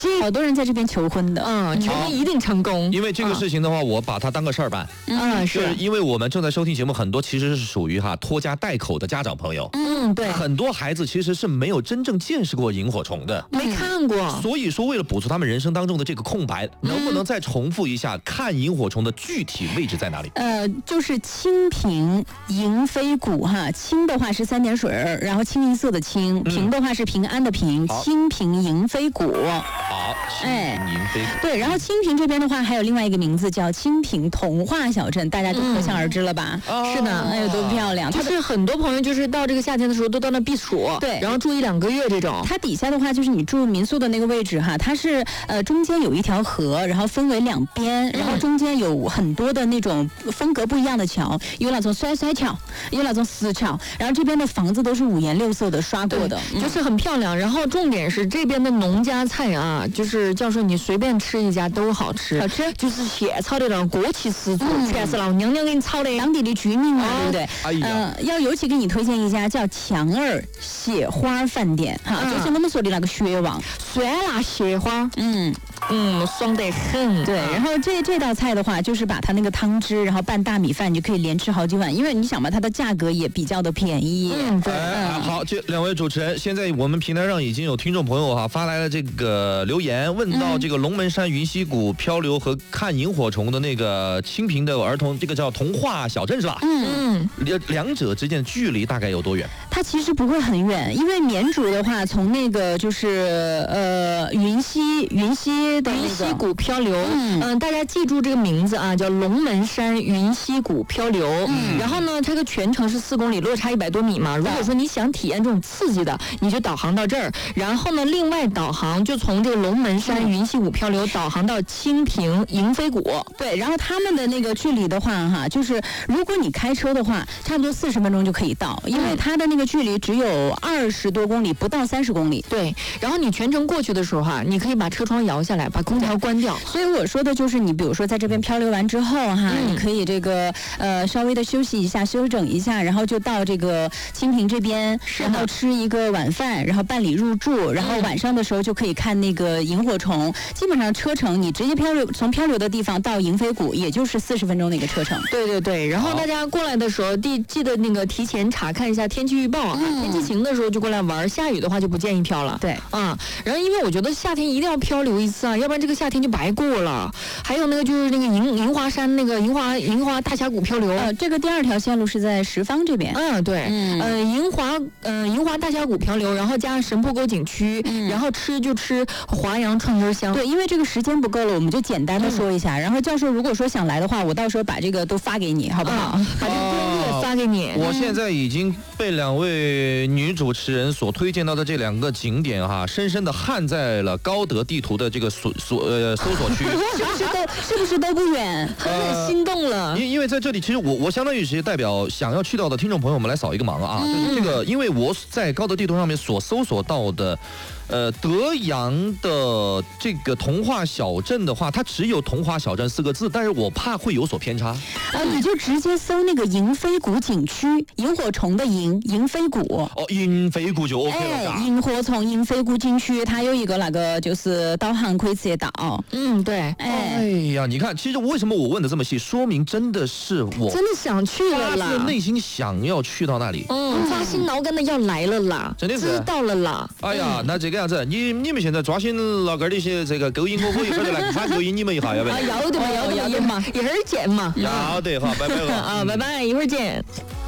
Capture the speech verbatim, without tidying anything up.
好多人在这边求婚的， 嗯，求婚一定成功。 因为这个事情的话，我把它当个事儿办。 嗯， 是因为我们正在收听节目，很多其实是属于哈拖家带口的家长朋友。 嗯，对， 很多孩子其实是没有真正见识过萤火虫的， 没看过。 所以说，为了补足他们人生当中的这个空白，能不能再重复一下看萤火虫的具体位置在哪里？ 呃，就是清平迎飞谷哈，清的话是三点水儿，然后清一色的清，平的话是平安的平，清平迎飞谷。 好，清平迎飞谷。 对，然后清平这边的话还有另外一个名字叫清平童话小镇，大家就可想而知了吧？ 嗯、是的， 哎呦，多漂亮！ 就是很多朋友就是到这个夏天的时候都到那避暑， 对， 然后住一两个月这种。 它底下的话就是你住民宿的那个位置哈，它是呃中间有一条河，然后分为两边，然后中间有很多的那种风格不一样的桥，有那种摔摔桥，有那种死桥，然后这边的房子都是五颜六色的刷过的， 就是很漂亮。然后重点是这边的农家菜啊，就是教授你随便吃一家都好吃， 好吃， 就是现炒的那种锅气十足，嗯、全是老娘娘给你炒的， 当地的居民嘛，对不对？ 哎呀， 呃，要尤其给你推荐一家叫强儿蟹花饭店哈，嗯、就是我们说的那个血王酸辣蟹花， 嗯。 嗯，爽得很。 对，然后这这道菜的话，就是把它那个汤汁，然后拌大米饭，你就可以连吃好几碗。因为你想嘛，它的价格也比较的便宜。 嗯，对。 哎、嗯，好，这两位主持人，现在我们平台上已经有听众朋友哈发来了这个留言，问到这个龙门山云溪谷漂流和看萤火虫的那个清平的儿童，这个叫童话小镇是吧？ 嗯嗯。 两两者之间的距离大概有多远？ 它其实不会很远，因为绵竹的话，从那个就是呃云溪云溪。 云溪谷漂流，嗯、呃，大家记住这个名字啊，叫龙门山云溪谷漂流。嗯，然后呢，这个全程是四公里，落差一百多米嘛。如果说你想体验这种刺激的，你就导航到这儿，然后呢，另外导航就从这个龙门山云溪谷漂流导航到清平迎飞谷。 对，然后他们的那个距离的话，哈，就是如果你开车的话，差不多四十分钟就可以到，因为它的那个距离只有二十多公里，不到三十公里。 对，然后你全程过去的时候哈，你可以把车窗摇下来。把空调关掉， 所以我说的就是你，比如说在这边漂流完之后哈，嗯、你可以这个呃稍微的休息一下，休整一下，然后就到这个清平这边，然后吃一个晚饭，然后办理入住，然后晚上的时候就可以看那个萤火虫。基本上车程你直接漂流，从漂流的地方到迎飞谷，也就是四十分钟的一个车程。 对对对，然后大家过来的时候，记记得那个提前查看一下天气预报啊，嗯、天气晴的时候就过来玩，下雨的话就不建议漂了。 对， 啊、嗯，然后因为我觉得夏天一定要漂流一次啊，要不然这个夏天就白过了。还有那个就是那个银银华山那个银华银华大峡谷漂流， 呃，这个第二条线路是在十方这边。 嗯，对，嗯、呃，银华呃银华大峡谷漂流，然后加上神坡沟景区，嗯、然后吃就吃华阳串根香。 对，因为这个时间不够了，我们就简单的说一下。嗯、然后教授如果说想来的话，我到时候把这个都发给你，好不好？ 嗯、把这个攻略发给你。 我现在已经被两位女主持人所推荐到的这两个景点哈，深深的焊在了高德地图的这个所所呃搜索区。 是不是都是不是都不远？ 很很心动了。 因因为在这里，其实我我相当于是代表想要去到的听众朋友们来扫一个盲啊，嗯、就是这个，因为我在高德地图上面所搜索到的。呃，德阳的这个童话小镇的话，它只有童话小镇四个字，但是我怕会有所偏差。 啊，你就直接搜那个迎飞谷景区，萤火虫的萤，迎飞谷。 哦，迎飞谷就 OK 了。 哎，萤火虫迎飞谷景区，它有一个那个就是导航可以直接导。 嗯，对。 哎， 哎呀，你看，其实为什么我问的这么细，说明真的是我真的想去了啦， 发自内心想要去到那里。 嗯，发心挠肝的要来了啦， 真的是知道了啦。 哎呀，嗯、那这个样子，你你们现在抓紧了个儿的些这个勾引我，我一会儿就来反勾引你们一下，要不要？ 啊，要得嘛，要得嘛，一会儿见嘛。 要得哈，拜拜了。 啊，拜拜，一会儿见。